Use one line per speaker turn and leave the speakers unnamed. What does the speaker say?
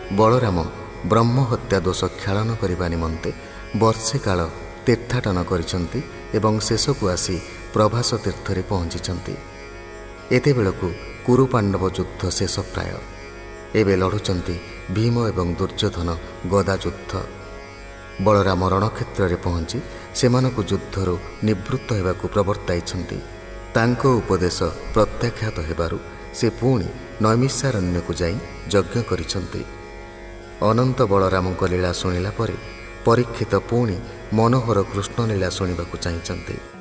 ବଳରାମ ବ୍ରହ୍ମହତ୍ୟା ଦୋଷ କ୍ଷାଳନ କରିବା ନିମନ୍ତେ ବର୍ଷେ କାଳ ତୀର୍ଥାଟନ କରିଛନ୍ତି ଏବଂ ଶେଷକୁ ଆସି ପ୍ରଭାସ ତୀର୍ଥରେ ପହଞ୍ଚିଛନ୍ତି। ଏତେବେଳକୁ କୁରୁପାଣ୍ଡବ ଯୁଦ୍ଧ ଶେଷ ପ୍ରାୟ। ଏବେ ଲଢ଼ୁଛନ୍ତି ଭୀମ ଏବଂ ଦୁର୍ଯ୍ୟୋଧନ ଗଦା ଯୁଦ୍ଧ। ବଳରାମ ରଣକ୍ଷେତ୍ରରେ ପହଞ୍ଚି ସେମାନଙ୍କୁ ଯୁଦ୍ଧରୁ ନିବୃତ୍ତ ହେବାକୁ ପ୍ରବର୍ତ୍ତାଇଛନ୍ତି। ତାଙ୍କ ଉପଦେଶ ପ୍ରତ୍ୟାଖ୍ୟାତ ହେବାରୁ ସେ ପୁଣି ନୈମିଷାରଣ୍ୟକୁ ଯାଇ ଯଜ୍ଞ କରିଛନ୍ତି। ଅନନ୍ତ ବଳରାମଙ୍କ ଲୀଳା ଶୁଣିଲା ପରେ ପରୀକ୍ଷିତ ପୁଣି ମନୋହର କୃଷ୍ଣ ଲୀଳା ଶୁଣିବାକୁ ଚାହିଁଛନ୍ତି।